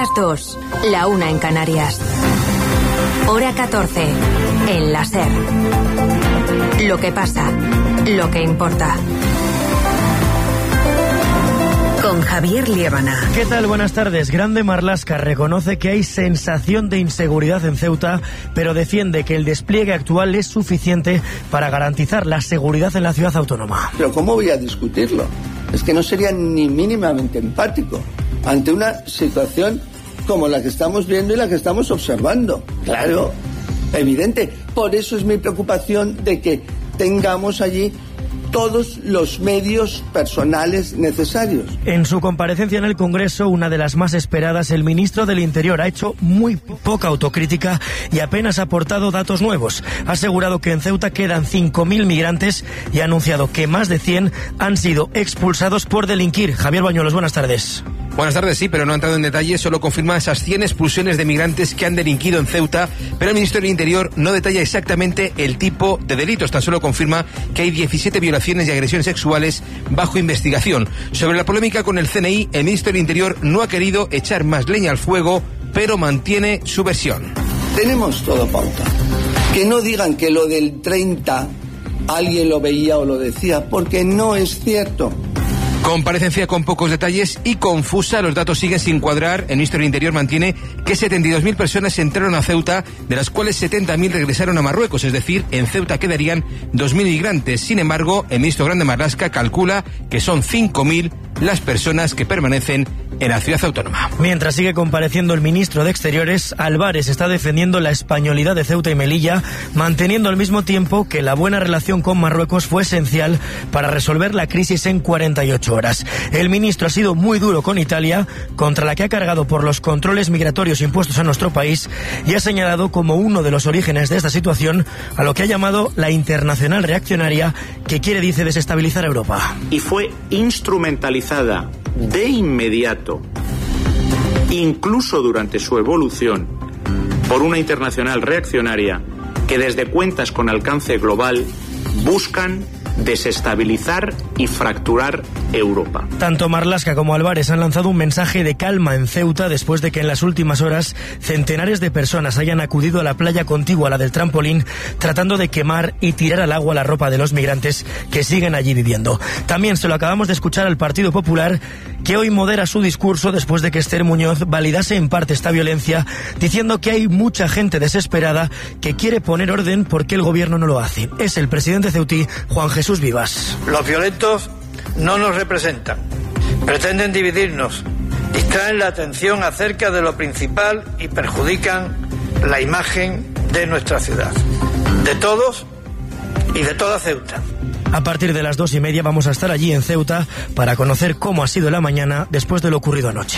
las 2, la 1 en Canarias. Hora 14, en la SER. Lo que pasa, lo que importa. Con Javier Liébana. ¿Qué tal? Buenas tardes. Grande Marlaska reconoce que hay sensación de inseguridad en Ceuta, pero defiende que el despliegue actual es suficiente para garantizar la seguridad en la ciudad autónoma. Pero ¿cómo voy a discutirlo? Es que no sería ni mínimamente empático ante una situación como la que estamos viendo y la que estamos observando. Claro, evidente. Por eso es mi preocupación de que tengamos allí todos los medios personales necesarios. En su comparecencia en el Congreso, una de las más esperadas, el ministro del Interior ha hecho muy poca autocrítica y apenas ha aportado datos nuevos. Ha asegurado que en Ceuta quedan 5.000 migrantes y ha anunciado que más de 100 han sido expulsados por delinquir. Javier Bañuelos, buenas tardes. Buenas tardes, sí, pero no ha entrado en detalle, solo confirma esas 100 expulsiones de migrantes que han delinquido en Ceuta, pero el ministro del Interior no detalla exactamente el tipo de delitos, tan solo confirma que hay 17 violaciones y agresiones sexuales bajo investigación. Sobre la polémica con el CNI, el ministro del Interior no ha querido echar más leña al fuego, pero mantiene su versión. Tenemos todo pauta. Que no digan que lo del 30 alguien lo veía o lo decía, porque no es cierto. Comparecencia con pocos detalles y confusa, los datos siguen sin cuadrar. El ministro del Interior mantiene que 72.000 personas entraron a Ceuta, de las cuales 70.000 regresaron a Marruecos, es decir, en Ceuta quedarían 2.000 migrantes. Sin embargo, el ministro Grande Marlaska calcula que son 5.000 las personas que permanecen en la ciudad autónoma. Mientras sigue compareciendo el ministro de Exteriores, Álvarez está defendiendo la españolidad de Ceuta y Melilla, manteniendo al mismo tiempo que la buena relación con Marruecos fue esencial para resolver la crisis en 48 horas. El ministro ha sido muy duro con Italia, contra la que ha cargado por los controles migratorios impuestos a nuestro país, y ha señalado como uno de los orígenes de esta situación a lo que ha llamado la internacional reaccionaria que quiere, dice, desestabilizar Europa. Y fue instrumentalizada de inmediato, incluso durante su evolución, por una internacional reaccionaria que desde cuentas con alcance global buscan desestabilizar y fracturar Europa. Tanto Marlaska como Álvarez han lanzado un mensaje de calma en Ceuta después de que en las últimas horas centenares de personas hayan acudido a la playa contigua a la del trampolín, tratando de quemar y tirar al agua la ropa de los migrantes que siguen allí viviendo. También se lo acabamos de escuchar al Partido Popular, que hoy modera su discurso después de que Esther Muñoz validase en parte esta violencia, diciendo que hay mucha gente desesperada que quiere poner orden porque el gobierno no lo hace. Es el presidente ceutí, Juan Jesús Vivas. Los violentos no nos representan, pretenden dividirnos, distraen la atención acerca de lo principal y perjudican la imagen de nuestra ciudad, de todos y de toda Ceuta. A partir de las 2:30 vamos a estar allí en Ceuta para conocer cómo ha sido la mañana después de lo ocurrido anoche.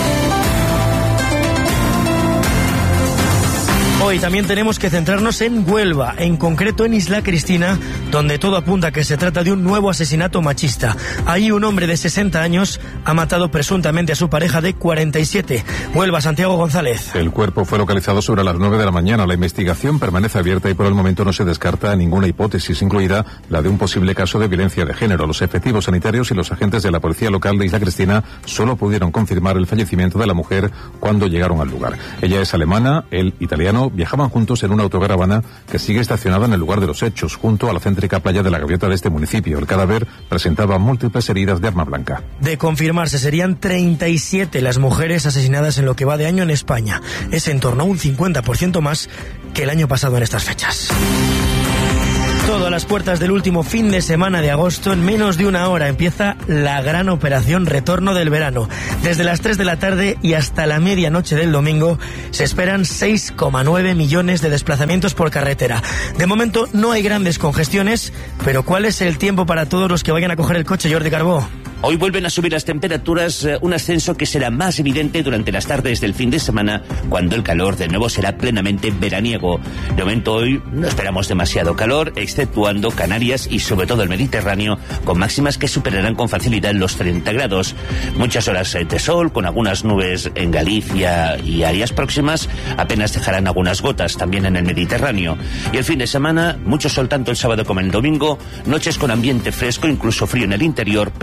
Hoy también tenemos que centrarnos en Huelva, en concreto en Isla Cristina, donde todo apunta a que se trata de un nuevo asesinato machista. Ahí un hombre de 60 años ha matado presuntamente a su pareja de 47. Huelva, Santiago González. El cuerpo fue localizado sobre las 9 de la mañana. La investigación permanece abierta y por el momento no se descarta ninguna hipótesis, incluida la de un posible caso de violencia de género. Los efectivos sanitarios y los agentes de la policía local de Isla Cristina solo pudieron confirmar el fallecimiento de la mujer cuando llegaron al lugar. Ella es alemana, él italiano. Viajaban juntos en una autocaravana que sigue estacionada en el lugar de los hechos, junto a la céntrica playa de la Gaviota de este municipio. El cadáver presentaba múltiples heridas de arma blanca. De confirmarse, serían 37 las mujeres asesinadas en lo que va de año en España. Es en torno a un 50% más que el año pasado en estas fechas. Todo a las puertas del último fin de semana de agosto. En menos de una hora empieza la gran operación Retorno del Verano. Desde las 3 de la tarde y hasta la medianoche del domingo se esperan 6,9 millones de desplazamientos por carretera. De momento no hay grandes congestiones, pero ¿cuál es el tiempo para todos los que vayan a coger el coche, Jordi Carbó? Hoy vuelven a subir las temperaturas, un ascenso que será más evidente durante las tardes del fin de semana, cuando el calor de nuevo será plenamente veraniego. De momento hoy no esperamos demasiado calor, exceptuando Canarias y sobre todo el Mediterráneo, con máximas que superarán con facilidad los 30 grados. Muchas horas de sol, con algunas nubes en Galicia y áreas próximas, apenas dejarán algunas gotas también en el Mediterráneo. Y el fin de semana, mucho sol tanto el sábado como el domingo, noches con ambiente fresco, incluso frío en el interior, pero tarde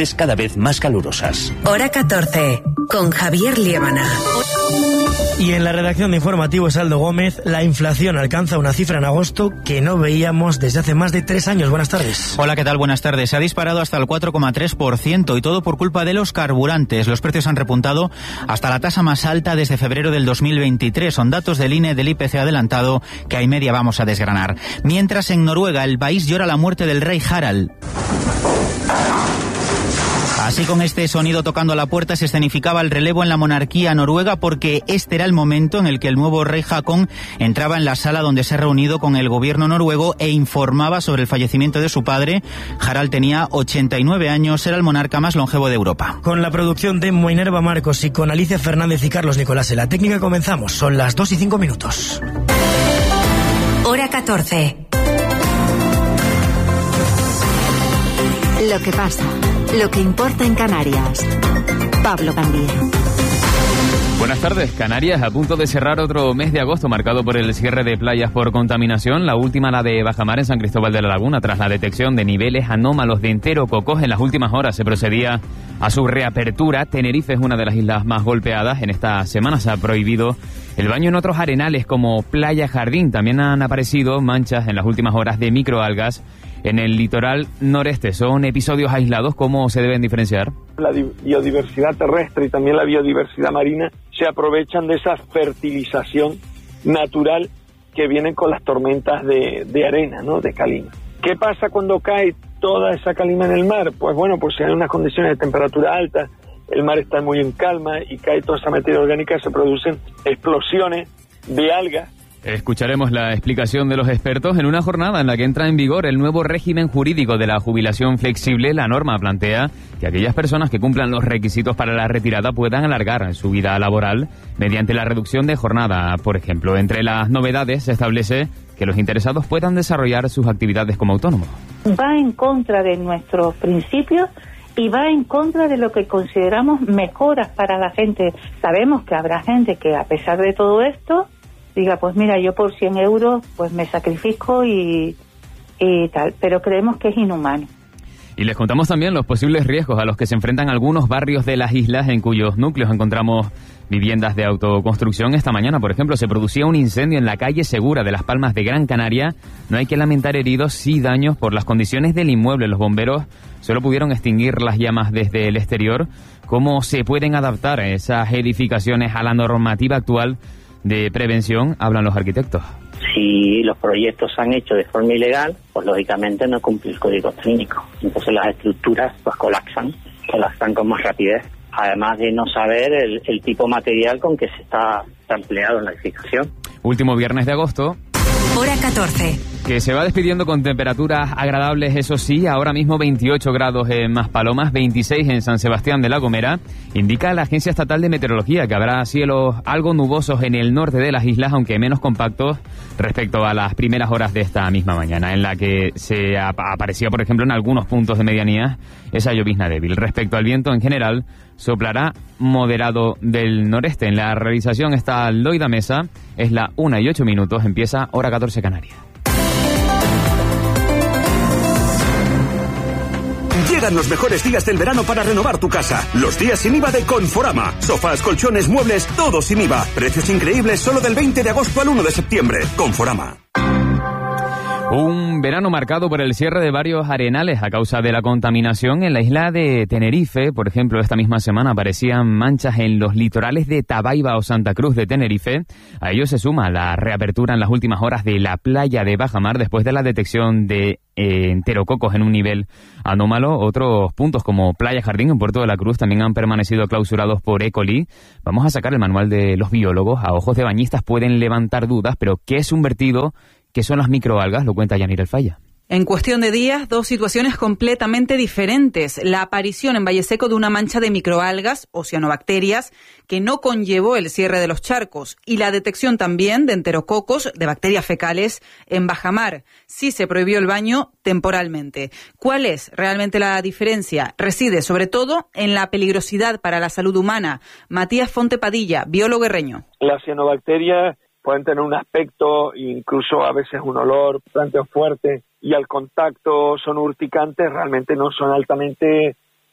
tardes cada vez más calurosas. Hora 14, con Javier Liébana. Y en la redacción de Informativos Aldo Gómez, la inflación alcanza una cifra en agosto que no veíamos desde hace más de 3 años. Buenas tardes. Hola, ¿qué tal? Buenas tardes. Se ha disparado hasta el 4,3% y todo por culpa de los carburantes. Los precios han repuntado hasta la tasa más alta desde febrero del 2023. Son datos del INE del IPC adelantado que a y media vamos a desgranar. Mientras en Noruega el país llora la muerte del rey Harald. Así, con este sonido tocando la puerta, se escenificaba el relevo en la monarquía noruega, porque este era el momento en el que el nuevo rey Haakon entraba en la sala donde se ha reunido con el gobierno noruego e informaba sobre el fallecimiento de su padre. Harald tenía 89 años, era el monarca más longevo de Europa. Con la producción de Minerva Marcos y con Alicia Fernández y Carlos Nicolás en la técnica comenzamos. Son las 2:05. Hora 14. Lo que pasa, lo que importa en Canarias. Pablo Gandía. Buenas tardes. Canarias a punto de cerrar otro mes de agosto marcado por el cierre de playas por contaminación. La última, la de Bajamar en San Cristóbal de la Laguna, tras la detección de niveles anómalos de enterococos. En las últimas horas se procedía a su reapertura. Tenerife es una de las islas más golpeadas. En esta semana se ha prohibido el baño en otros arenales como Playa Jardín. También han aparecido manchas en las últimas horas de microalgas en el litoral noreste. ¿Son episodios aislados? ¿Cómo se deben diferenciar? La biodiversidad terrestre y también la biodiversidad marina se aprovechan de esa fertilización natural que vienen con las tormentas de arena, ¿no? De calima. ¿Qué pasa cuando cae toda esa calima en el mar? Pues bueno, pues si hay unas condiciones de temperatura alta, el mar está muy en calma y cae toda esa materia orgánica, se producen explosiones de algas. Escucharemos la explicación de los expertos en una jornada en la que entra en vigor el nuevo régimen jurídico de la jubilación flexible. La norma plantea que aquellas personas que cumplan los requisitos para la retirada puedan alargar su vida laboral mediante la reducción de jornada, por ejemplo. Entre las novedades se establece que los interesados puedan desarrollar sus actividades como autónomos. Va en contra de nuestros principios y va en contra de lo que consideramos mejoras para la gente. Sabemos que habrá gente que, a pesar de todo esto, diga, pues mira, yo por 100 euros pues me sacrifico y tal, pero creemos que es inhumano. Y les contamos también los posibles riesgos a los que se enfrentan algunos barrios de las islas en cuyos núcleos encontramos viviendas de autoconstrucción. Esta mañana, por ejemplo, se producía un incendio en la calle Segura de Las Palmas de Gran Canaria. No hay que lamentar heridos, sí daños por las condiciones del inmueble. Los bomberos solo pudieron extinguir las llamas desde el exterior. ¿Cómo se pueden adaptar esas edificaciones a la normativa actual de prevención? Hablan los arquitectos. Si los proyectos se han hecho de forma ilegal, pues lógicamente no cumple el código técnico. Entonces las estructuras pues colapsan con más rapidez. Además de no saber el tipo material con que se está empleado en la edificación. Último viernes de agosto. Hora 14. Que se va despidiendo con temperaturas agradables, eso sí. Ahora mismo 28 grados en Maspalomas, 26 en San Sebastián de la Gomera. Indica la Agencia Estatal de Meteorología que habrá cielos algo nubosos en el norte de las islas, aunque menos compactos respecto a las primeras horas de esta misma mañana, en la que se aparecía, por ejemplo, en algunos puntos de medianía esa llovizna débil. Respecto al viento en general, soplará moderado del noreste. En la realización está Loida Mesa. Es la 1:08. Empieza Hora 14 Canarias. Llegan los mejores días del verano para renovar tu casa. Los días sin IVA de Conforama. Sofás, colchones, muebles, todo sin IVA. Precios increíbles solo del 20 de agosto al 1 de septiembre. Conforama. Un verano marcado por el cierre de varios arenales a causa de la contaminación. En la isla de Tenerife, por ejemplo, esta misma semana aparecían manchas en los litorales de Tabaiba o Santa Cruz de Tenerife. A ello se suma la reapertura en las últimas horas de la playa de Bajamar después de la detección de enterococos en un nivel anómalo. Otros puntos como Playa Jardín en Puerto de la Cruz también han permanecido clausurados por E. coli. Vamos a sacar el manual de los biólogos. A ojos de bañistas pueden levantar dudas, pero ¿qué es un vertido? ¿Qué son las microalgas? Lo cuenta Yanira El Falla. En cuestión de días, dos situaciones completamente diferentes. La aparición en Valle Seco de una mancha de microalgas o cianobacterias que no conllevó el cierre de los charcos y la detección también de enterococos, de bacterias fecales, en Bajamar. Sí se prohibió el baño temporalmente. ¿Cuál es realmente la diferencia? Reside sobre todo en la peligrosidad para la salud humana. Matías Fonte Padilla, biólogo herreño. Las cianobacterias pueden tener un aspecto, incluso a veces un olor bastante fuerte, y al contacto son urticantes, realmente no son altamente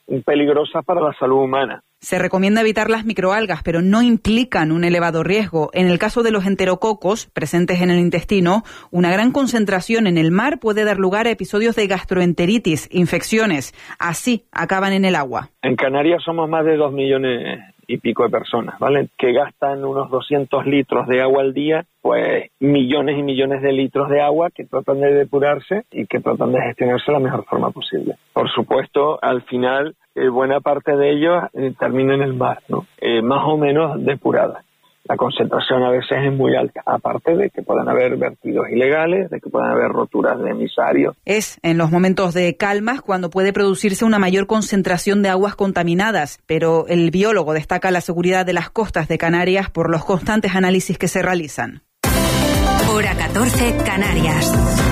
peligrosas para la salud humana. Se recomienda evitar las microalgas, pero no implican un elevado riesgo. En el caso de los enterococos presentes en el intestino, una gran concentración en el mar puede dar lugar a episodios de gastroenteritis, infecciones. Así acaban en el agua. En Canarias somos más de 2 millones y pico de personas, ¿vale? Que gastan unos 200 litros de agua al día, pues millones y millones de litros de agua que tratan de depurarse y que tratan de gestionarse de la mejor forma posible. Por supuesto, al final, buena parte de ellos termina en el mar, ¿no? Más o menos depurada. La concentración a veces es muy alta, aparte de que puedan haber vertidos ilegales, de que puedan haber roturas de emisarios. Es en los momentos de calmas cuando puede producirse una mayor concentración de aguas contaminadas, pero el biólogo destaca la seguridad de las costas de Canarias por los constantes análisis que se realizan. Hora 14, Canarias.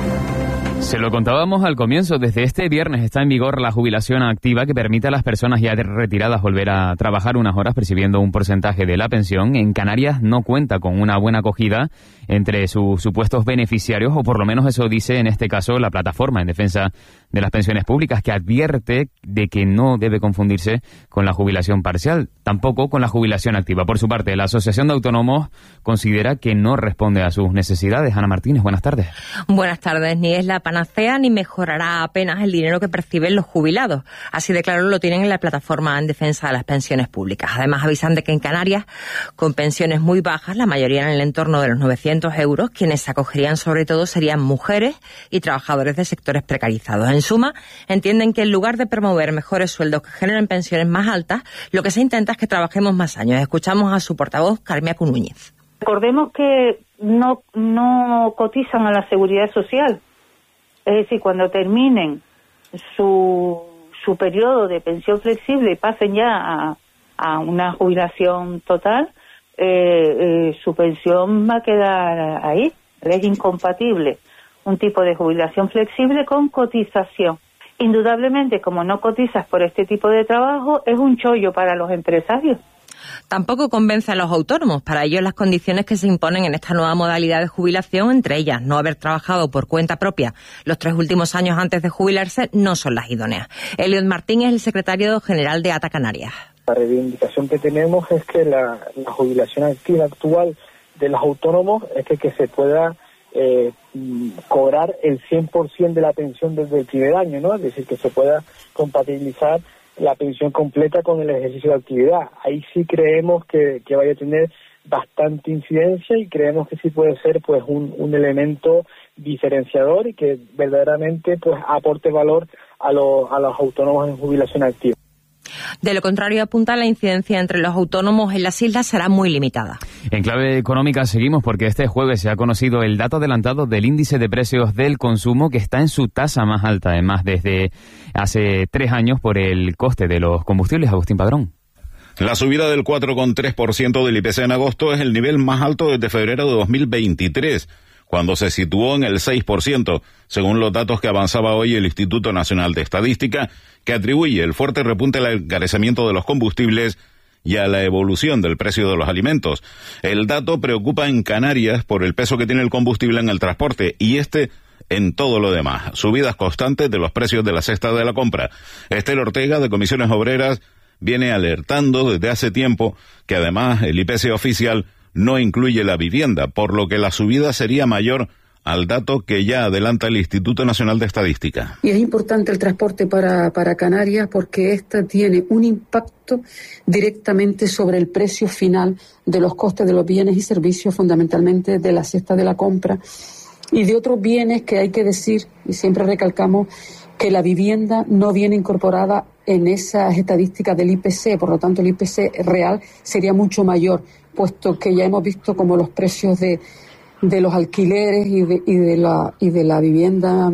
Se lo contábamos al comienzo, desde este viernes está en vigor la jubilación activa que permite a las personas ya retiradas volver a trabajar unas horas percibiendo un porcentaje de la pensión. En Canarias no cuenta con una buena acogida entre sus supuestos beneficiarios, o por lo menos eso dice en este caso la plataforma en defensa de las pensiones públicas, que advierte de que no debe confundirse con la jubilación parcial, tampoco con la jubilación activa. Por su parte, la Asociación de Autónomos considera que no responde a sus necesidades. Ana Martínez, buenas tardes. Buenas tardes. Ni es la panacea ni mejorará apenas el dinero que perciben los jubilados. Así de claro lo tienen en la plataforma en defensa de las pensiones públicas. Además avisan de que en Canarias, con pensiones muy bajas, la mayoría en el entorno de los 900 euros, quienes se acogerían sobre todo serían mujeres y trabajadores de sectores precarizados. En suma, entienden que en lugar de promover mejores sueldos que generen pensiones más altas, lo que se intenta es que trabajemos más años. Escuchamos a su portavoz, Carmia Núñez. Recordemos que no cotizan a la Seguridad Social. Es decir, cuando terminen su periodo de pensión flexible y pasen ya a una jubilación total, su pensión va a quedar ahí. Es incompatible un tipo de jubilación flexible con cotización. Indudablemente, como no cotizas por este tipo de trabajo, es un chollo para los empresarios. Tampoco convence a los autónomos. Para ellos las condiciones que se imponen en esta nueva modalidad de jubilación, entre ellas no haber trabajado por cuenta propia los 3 últimos años antes de jubilarse, no son las idóneas. Eliot Martín es el secretario general de ATA Canarias. La reivindicación que tenemos es que la jubilación activa actual de los autónomos es que se pueda cobrar el 100% de la pensión desde el primer año, ¿no? Es decir, que se pueda compatibilizar la pensión completa con el ejercicio de actividad. Ahí sí creemos que vaya a tener bastante incidencia y creemos que sí puede ser pues un elemento diferenciador y que verdaderamente pues aporte valor a los autónomos en jubilación activa. De lo contrario, apunta, la incidencia entre los autónomos en las islas será muy limitada. En clave económica seguimos porque este jueves se ha conocido el dato adelantado del índice de precios del consumo, que está en su tasa más alta, además desde hace 3 años, por el coste de los combustibles. Agustín Padrón. La subida del 4,3% del IPC en agosto es el nivel más alto desde febrero de 2023, cuando se situó en el 6%, según los datos que avanzaba hoy el Instituto Nacional de Estadística, que atribuye el fuerte repunte al encarecimiento de los combustibles y a la evolución del precio de los alimentos. El dato preocupa en Canarias por el peso que tiene el combustible en el transporte y en todo lo demás. Subidas constantes de los precios de la cesta de la compra. Esther Ortega, de Comisiones Obreras, viene alertando desde hace tiempo que además el IPC oficial no incluye la vivienda, por lo que la subida sería mayor al dato que ya adelanta el Instituto Nacional de Estadística. Y es importante el transporte para Canarias porque esta tiene un impacto directamente sobre el precio final de los costes de los bienes y servicios, fundamentalmente de la cesta de la compra y de otros bienes que hay que decir, y siempre recalcamos, que la vivienda no viene incorporada en esas estadísticas del IPC, por lo tanto el IPC real sería mucho mayor, puesto que ya hemos visto como los precios de los alquileres y de la vivienda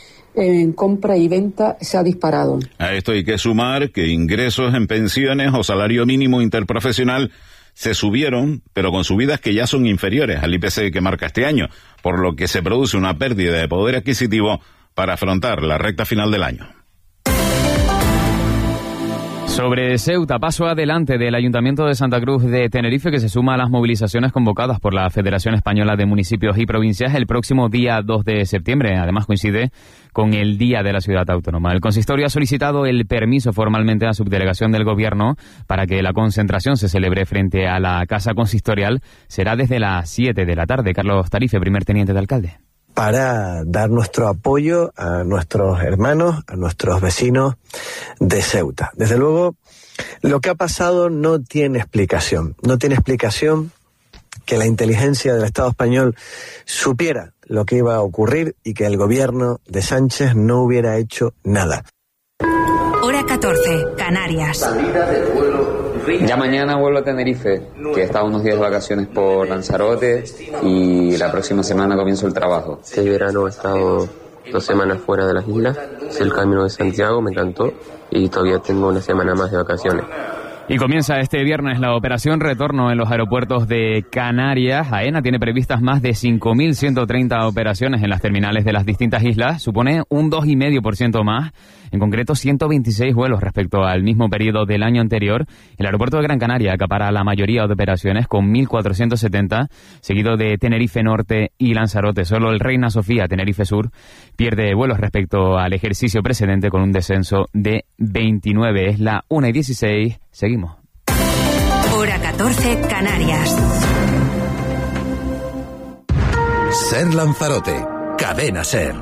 en compra y venta se ha disparado. A esto hay que sumar que ingresos en pensiones o salario mínimo interprofesional se subieron, pero con subidas que ya son inferiores al IPC que marca este año, por lo que se produce una pérdida de poder adquisitivo para afrontar la recta final del año. Sobre Ceuta, paso adelante del Ayuntamiento de Santa Cruz de Tenerife, que se suma a las movilizaciones convocadas por la Federación Española de Municipios y Provincias el próximo día 2 de septiembre. Además coincide con el Día de la Ciudad Autónoma. El consistorio ha solicitado el permiso formalmente a la subdelegación del Gobierno para que la concentración se celebre frente a la Casa Consistorial. Será desde las 7 de la tarde. Carlos Tarife, primer teniente de alcalde. Para dar nuestro apoyo a nuestros hermanos, a nuestros vecinos de Ceuta. Desde luego, lo que ha pasado no tiene explicación. No tiene explicación que la inteligencia del Estado español supiera lo que iba a ocurrir y que el gobierno de Sánchez no hubiera hecho nada. Hora 14, Canarias. Salida del vuelo. Ya mañana vuelvo a Tenerife, que he estado unos días de vacaciones por Lanzarote y la próxima semana comienzo el trabajo. Este verano he estado 2 semanas fuera de las islas, hice el Camino de Santiago, me encantó y todavía tengo una semana más de vacaciones. Y comienza este viernes la operación retorno en los aeropuertos de Canarias. AENA tiene previstas más de 5.130 operaciones en las terminales de las distintas islas. Supone un 2,5% más, en concreto 126 vuelos respecto al mismo periodo del año anterior. El aeropuerto de Gran Canaria acapara la mayoría de operaciones con 1.470, seguido de Tenerife Norte y Lanzarote. Solo el Reina Sofía Tenerife Sur pierde vuelos respecto al ejercicio precedente con un descenso de 29. Es la 1:16. Seguimos. Hora 14, Canarias. Ser Lanzarote, Cadena Ser.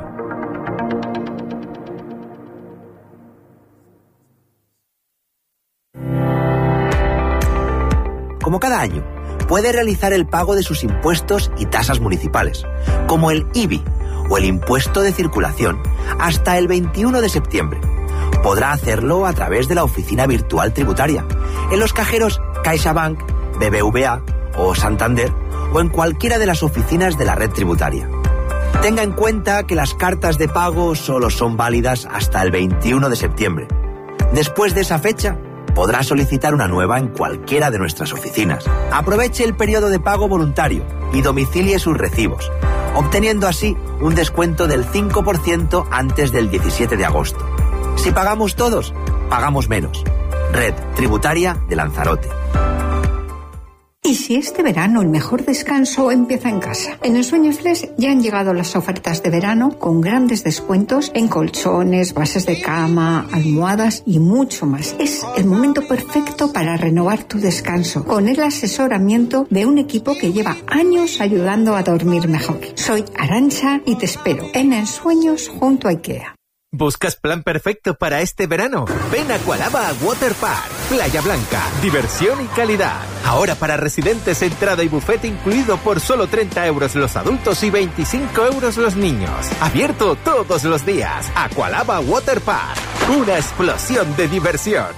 Como cada año, puede realizar el pago de sus impuestos y tasas municipales, como el IBI o el impuesto de circulación, hasta el 21 de septiembre. Podrá hacerlo a través de la oficina virtual tributaria, en los cajeros CaixaBank, BBVA o Santander, o en cualquiera de las oficinas de la red tributaria. Tenga en cuenta que las cartas de pago solo son válidas hasta el 21 de septiembre. Después de esa fecha, podrá solicitar una nueva en cualquiera de nuestras oficinas. Aproveche el periodo de pago voluntario y domicilie sus recibos, obteniendo así un descuento del 5% antes del 17 de agosto. Si pagamos todos, pagamos menos. Red Tributaria de Lanzarote. ¿Y si este verano el mejor descanso empieza en casa? En el Sueño Flex ya han llegado las ofertas de verano con grandes descuentos en colchones, bases de cama, almohadas y mucho más. Es el momento perfecto para renovar tu descanso con el asesoramiento de un equipo que lleva años ayudando a dormir mejor. Soy Arantxa y te espero en Ensueños junto a IKEA. ¿Buscas plan perfecto para este verano? Ven a Aqualaba Water Park, Playa Blanca, diversión y calidad. Ahora para residentes, entrada y buffet incluido por solo 30 euros los adultos y 25 euros los niños. Abierto todos los días. Aqualaba Water Park, una explosión de diversión.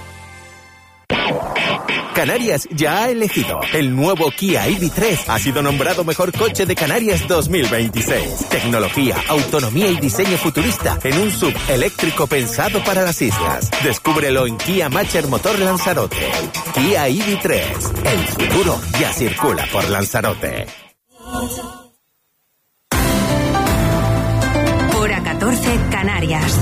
Canarias ya ha elegido. El nuevo Kia EV3 ha sido nombrado mejor coche de Canarias 2026. Tecnología, autonomía y diseño futurista en un SUV eléctrico pensado para las islas. Descúbrelo en Kia Macher Motor Lanzarote. Kia EV3. El futuro ya circula por Lanzarote. Hora 14, Canarias.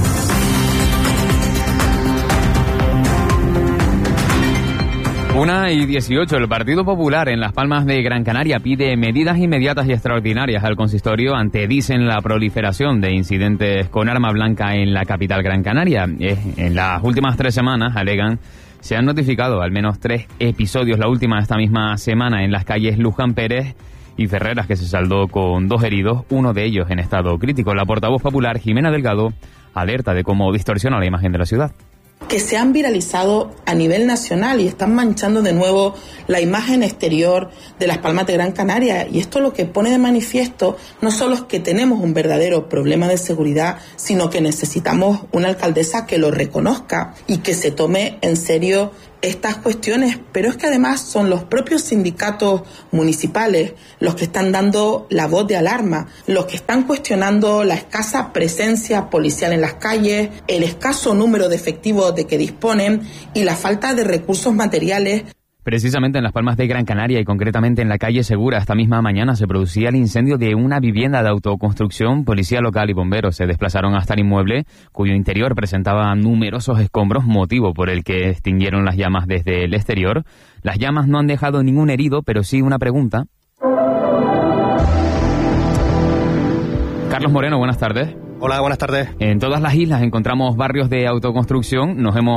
Una y 18, el Partido Popular en Las Palmas de Gran Canaria pide medidas inmediatas y extraordinarias al consistorio ante, dicen, la proliferación de incidentes con arma blanca en la capital Gran Canaria. En las últimas 3 semanas, alegan, se han notificado al menos 3 episodios, la última esta misma semana en las calles Luján Pérez y Ferreras, que se saldó con 2 heridos, uno de ellos en estado crítico. La portavoz popular, Jimena Delgado, alerta de cómo distorsiona la imagen de la ciudad. Que se han viralizado a nivel nacional y están manchando de nuevo la imagen exterior de Las Palmas de Gran Canaria. Y esto lo que pone de manifiesto no solo es que tenemos un verdadero problema de seguridad, sino que necesitamos una alcaldesa que lo reconozca y que se tome en serio estas cuestiones, pero es que además son los propios sindicatos municipales los que están dando la voz de alarma, los que están cuestionando la escasa presencia policial en las calles, el escaso número de efectivos de que disponen y la falta de recursos materiales. Precisamente en Las Palmas de Gran Canaria y concretamente en la calle Segura, esta misma mañana se producía el incendio de una vivienda de autoconstrucción. Policía local y bomberos se desplazaron hasta el inmueble, cuyo interior presentaba numerosos escombros, motivo por el que extinguieron las llamas desde el exterior. Las llamas no han dejado ningún herido, pero sí una pregunta. Carlos Moreno, buenas tardes. Hola, buenas tardes. En todas las islas encontramos barrios de autoconstrucción. Nos hemos